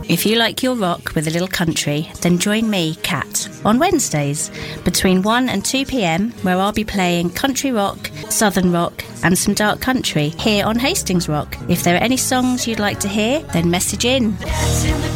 If you like your rock with a little country, then join me, Kat, on Wednesdays between 1 and 2 p.m, where I'll be playing country rock, southern rock and some dark country here on Hastings Rock. If there are any songs you'd like to hear, then message in.